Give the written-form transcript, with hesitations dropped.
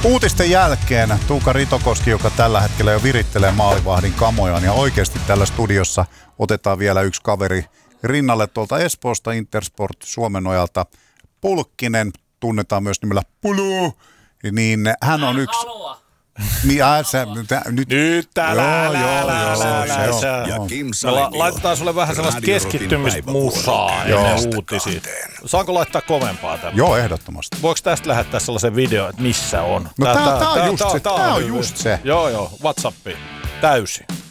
Uutisten jälkeen Tuukka Ritokoski, joka tällä hetkellä jo virittelee maalivahdin kamojaan, ja oikeasti tällä studiossa otetaan vielä yksi kaveri rinnalle tuolta Espoosta, Intersport Suomenojalta. Pulkkinen, tunnetaan myös nimellä Pulu, niin hän on yksi... Nyt laitetaan sulle vähän sellaista keskittymismusaa ennen uutisia. Saanko laittaa kovempaa tämän? Joo, ehdottomasti. Voiko tästä lähettää sellaisen videon, että missä on? No tää on just se. Joo, WhatsAppiin. Täysin.